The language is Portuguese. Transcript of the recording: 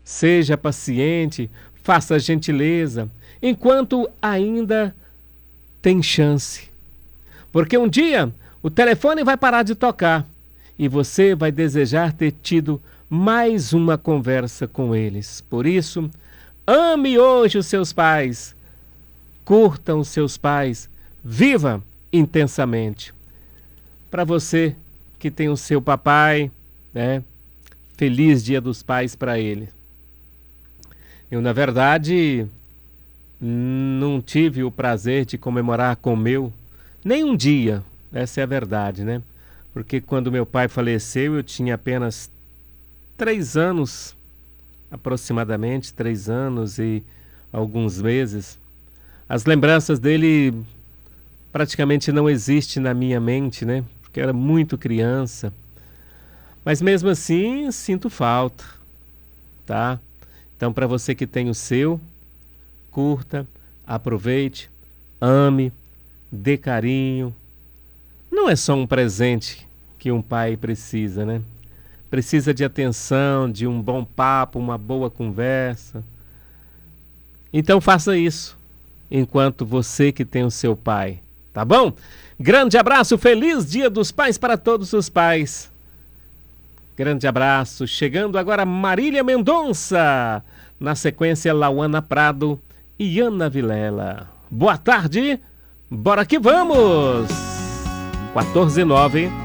Seja paciente, faça gentileza, enquanto ainda tem chance. Porque um dia o telefone vai parar de tocar e você vai desejar ter tido mais uma conversa com eles. Por isso, ame hoje os seus pais, curtam os seus pais, viva intensamente. Para você que tem o seu papai, né? Feliz Dia dos Pais para ele. Eu, na verdade, não tive o prazer de comemorar com o meu nem um dia, essa é a verdade, né? Porque quando meu pai faleceu, eu tinha apenas 3 anos, aproximadamente 3 anos e alguns meses. As lembranças dele praticamente não existem na minha mente, né? Porque eu era muito criança. Mas mesmo assim, sinto falta, tá? Então, para você que tem o seu, curta, aproveite, ame, dê carinho. Não é só um presente que um pai precisa, né? Precisa de atenção, de um bom papo, uma boa conversa. Então faça isso enquanto você que tem o seu pai, tá bom? Grande abraço, feliz Dia dos Pais para todos os pais. Grande abraço. Chegando agora Marília Mendonça. Na sequência, Lauana Prado e Ana Vilela. Boa tarde. Bora que vamos. 14:09.